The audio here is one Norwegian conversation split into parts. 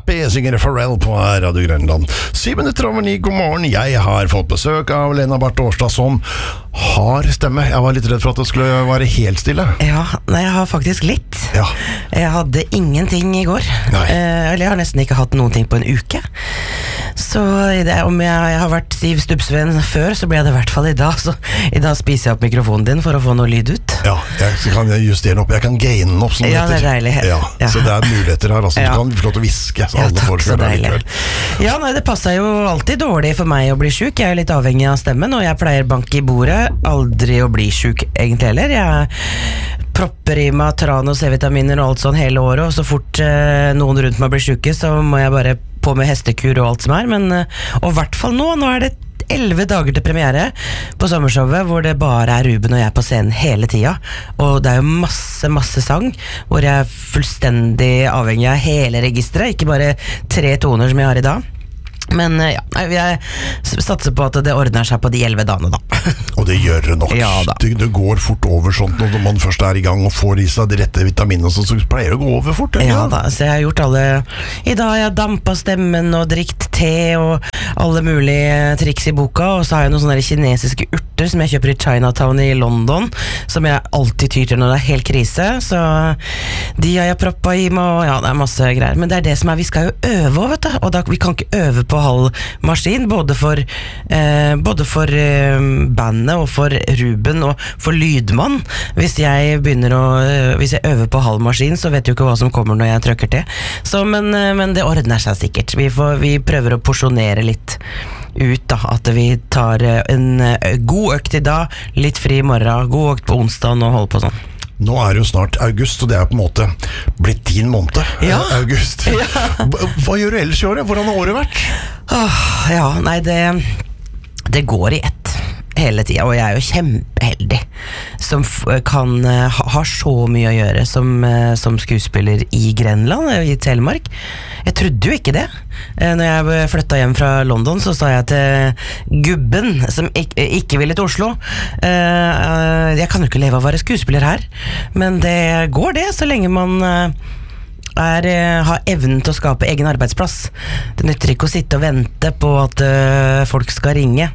Happy, synger Pharrell på Radio Grønland. 7:09, god morgen. Jeg har fått besøk av Lena Barth Årstad, som har stemme. Jeg var litt redd for at det skulle være helt stille. Ja, nei, jeg har faktisk litt. Ja. Jeg hadde ingenting i går. Eller jeg har nesten ikke hatt noen ting på en uke. Så om jeg har vært Siv Stubbsveen før, så blir jeg det i hvert fall i dag. Så i dag spiser jeg opp mikrofonen din for å få noe lyd ut. Ja, jeg kan justere den opp. Jeg kan gaine den opp, som ja, det er deilig. Ja, så det er muligheter her. Altså, du kan få lov til å hviske, så alle får det likevel. Ja, nei, det passer jo alltid dårlig for meg å bli syk. Jeg er litt avhengig av stemmen, og jeg pleier bank i bordet. Aldri å bli syk egentlig heller. Jeg propper i meg tran og C-vitaminer og alt sånn hele året, og så fort noen rundt meg blir syke, så må jeg bare på med hestekur og alt som er. Men, og i hvert fall nå er det 11 dager til premiere på sommershowet, hvor det bare er Ruben og jeg på scenen hele tida, og det er jo masse sang, hvor jeg er fullstendig avhengig av hele registeret, ikke bare 3 toner som jeg har i dag. Men ja, jeg satser på at det ordner seg på de 11 dagene da. Og det gjør det nok. Ja, det går fort over sånt når man først er i gang og får i seg de rette vitaminene, så pleier det å gå over fort. Ja da, så jeg har gjort alle i dag. Jeg har dampet stemmen og drikt te og alle mulige triks i boka, og så har jeg noen sånne kinesiske urter som jeg kjøper i Chinatown i London, som jeg alltid tyr til når det er helt krise, så de har jeg proppet i meg, og ja, det er masse greier. Men det er det som vi skal jo øve også, vet du, og da, vi kan ikke øve på halv maskin, både for bandet og for Ruben og for lydmann. Hvis jeg øver på halv maskin, så vet jeg jo ikke hva som kommer når jeg trykker til. Så, men det ordner seg sikkert. Vi prøver å porsjonere litt ut da, at vi tar en god økt i dag, litt fri i morgen, god økt på onsdag og holder på sånn. Nå er det jo snart august, og det er på en måte blitt din måned, august. Ja. Hva gjør du ellers i året? Hvordan har året vært? Ja, nei, det går i ett hele tiden, og jeg er jo kjempeheldig som har så mye å gjøre som skuespiller i Grenland, i Telemark. Jeg trodde jo ikke det. Når jeg flyttet hjem fra London, så sa jeg til gubben som ikke ville til Oslo, jeg kan jo ikke leve av å være skuespiller her, men det går det, så lenge man har evnen til å skape egen arbeidsplass. Det nytter ikke å sitte og vente på at folk skal ringe.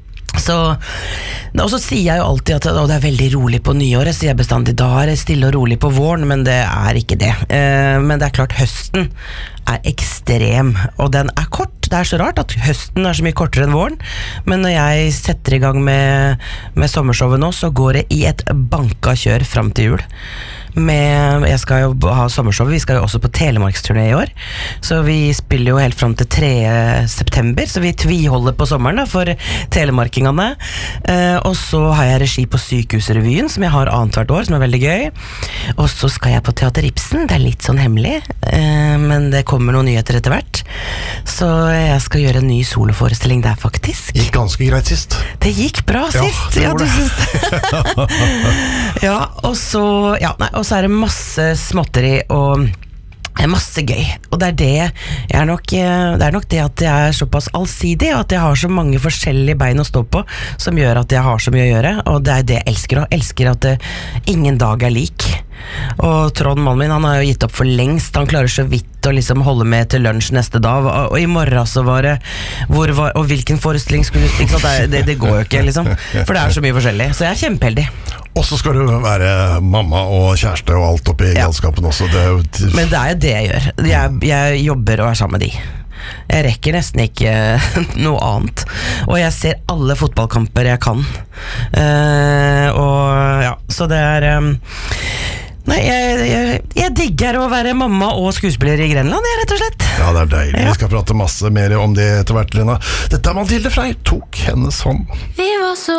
Og så sier jeg jo alltid at det er veldig rolig på nyåret, sier jeg bestandig. Da er det stille og rolig på våren, men det er ikke det. Men det er klart, høsten er ekstrem, og den er kort. Det er så rart at høsten er så mye kortere enn våren, men når jeg setter i gang med sommershowet nå, så går det i et banka kjør frem til jul. Jeg skal jo ha sommershowet. Vi skal jo også på Telemarksturné i år, så vi spiller jo helt frem til 3. september, så vi tviholder på sommeren da, for telemarkingene. Og så har jeg regi på Sykehusrevyen, som jeg har annethvert år, som er veldig gøy. Og så skal jeg på Teater Ibsen. Det er litt sånn hemmelig, men det kommer noen nyheter etter hvert, så jeg skal gjøre en ny soloforestilling der faktisk. Gikk ganske greit sist. Det gikk bra sist. Ja, du synes det. Ja, og så er det masse småtteri og masse gøy, og det er nok det at jeg er såpass allsidig, at jeg har så mange forskjellige bein å stå på, som gjør at jeg har så mye å gjøre, og det er det jeg elsker at ingen dag er lik. Og Trond, mannen min, han har jo gitt opp for lengst. Han klarer så vidt å liksom holde med til lunsj neste dag, og i morgen så var det og hvilken forestilling skulle du spille, det går jo ikke liksom, for det er så mye forskjellig, så jeg er kjempeheldig. Og så skal du være mamma og kjæreste og alt oppi galskapen også. Men det er jo det jeg gjør. Jeg jobber og er sammen med de. Jeg rekker nesten ikke noe annet, og jeg ser alle fotballkamper jeg kan. Så det er nei, jeg digger å være mamma og skuespiller i Grenland, rett og slett. Ja, det er deilig. Vi skal prate masse mer om det etter hvert, Lena. Dette er Mathilde Frey, tok hennes hånd. Vi var så